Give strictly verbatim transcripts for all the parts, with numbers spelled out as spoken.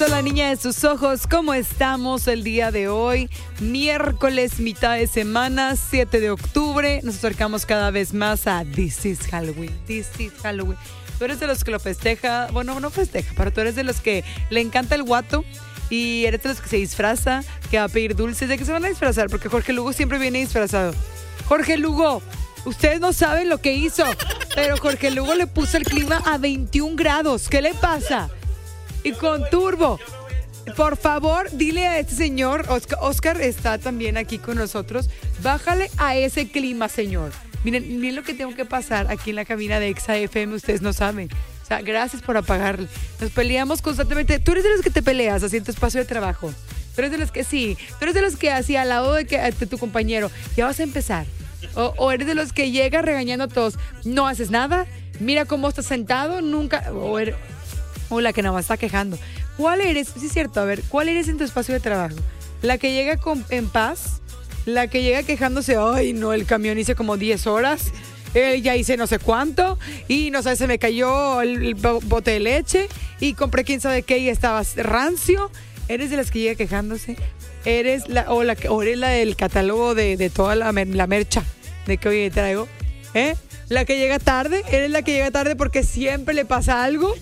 a la niña de sus ojos. ¿Cómo estamos el día de hoy? Miércoles, mitad de semana, siete de octubre. Nos acercamos cada vez más a This is Halloween. This is Halloween. Tú eres de los que lo festeja. Bueno, no festeja, pero tú eres de los que le encanta el guato. Y eres de los que se disfraza, que va a pedir dulces. ¿De qué se van a disfrazar? Porque Jorge Lugo siempre viene disfrazado. Jorge Lugo, ustedes no saben lo que hizo, pero Jorge Lugo le puso el clima a veintiún grados. ¿Qué le pasa? Y con turbo. Por favor, dile a este señor, Oscar, Oscar está también aquí con nosotros, bájale a ese clima, señor. Miren, miren lo que tengo que pasar aquí en la cabina de Exa F M, ustedes no saben. O sea, gracias por apagarle. Nos peleamos constantemente. Tú eres de los que te peleas así en tu espacio de trabajo. Tú eres de los que sí. Tú eres de los que así al lado de, que, de tu compañero. Ya vas a empezar. O, o eres de los que llega regañando a todos. No haces nada. Mira cómo estás sentado. Nunca. O, eres, o la que nada más está quejando. ¿Cuál eres? Sí, es cierto. A ver, ¿cuál eres en tu espacio de trabajo? ¿La que llega con, en paz? ¿La que llega quejándose? Ay, no, el camión hice como diez horas. Eh, ya hice no sé cuánto y no sé, se me cayó el, el bote de leche y compré quién sabe qué y estaba rancio. ¿Eres de las que llega quejándose? ¿Eres la o, la, o eres la del catálogo de, de toda la, la mercha de que hoy traigo? ¿Eh? ¿La que llega tarde? ¿Eres la que llega tarde porque siempre le pasa algo?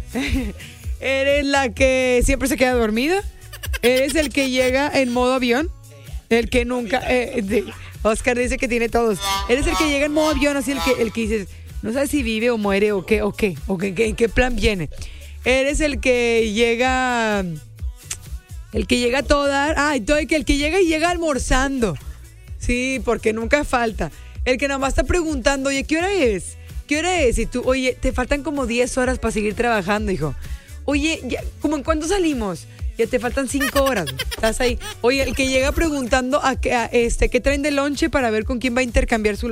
¿Eres la que siempre se queda dormida? ¿Eres el que llega en modo avión? El que nunca... Eh, de, Oscar dice que tiene todos. Eres el que llega en modo avión, así el que, el que dices, no sabes si vive o muere o qué, o qué, o qué, en qué plan viene. Eres el que llega, el que llega a todo dar, ah, el que llega y llega almorzando. Sí, porque nunca falta. El que nada más está preguntando, oye, ¿qué hora es? ¿Qué hora es? Y tú, oye, te faltan como diez horas para seguir trabajando, hijo. Oye, ya, ¿cómo en cuánto salimos? Ya te faltan cinco horas. Estás ahí. Oye, el que llega preguntando a, a este qué traen de lonche para ver con quién va a intercambiar su